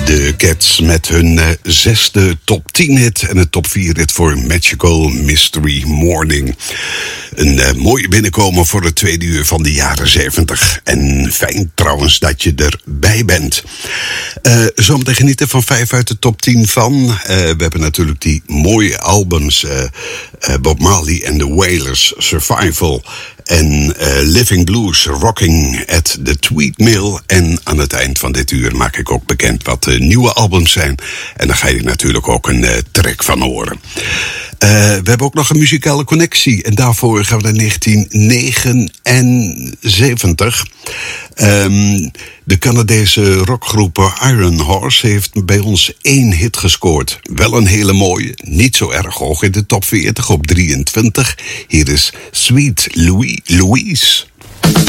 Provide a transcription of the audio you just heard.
De Cats met hun zesde top 10 hit en een top 4 hit voor Magical Mystery Morning. Een mooie binnenkomen voor het tweede uur van de jaren 70. En fijn trouwens dat je erbij bent. Zometeen genieten van 5 uit de top 10 van. We hebben natuurlijk die mooie albums. Bob Marley and the Wailers, Survival en Living Blues, Rocking at the Tweed Mill. En aan het eind van dit uur maak ik ook bekend wat nieuwe albums zijn. En daar ga je natuurlijk ook een track van horen. We hebben ook nog een muzikale connectie. En daarvoor gaan we naar 1979. De Canadese rockgroep Iron Horse heeft bij ons 1 hit gescoord. Wel een hele mooie, niet zo erg hoog in de top 40 op 23. Hier is Sweet Louise.